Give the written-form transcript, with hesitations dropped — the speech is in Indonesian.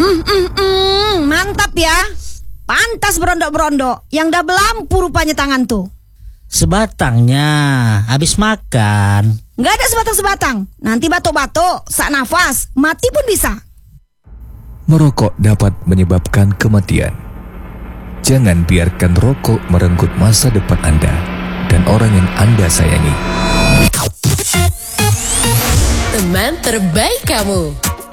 Mantap ya. Pantas berondok-berondok. Yang double lampu rupanya tangan tuh. Sebatangnya habis makan. Nggak ada sebatang-sebatang. Nanti batuk-batuk, sak nafas, mati pun bisa. Merokok dapat menyebabkan kematian. Jangan biarkan rokok merenggut masa depan Anda dan orang yang Anda sayangi. Teman terbaik kamu.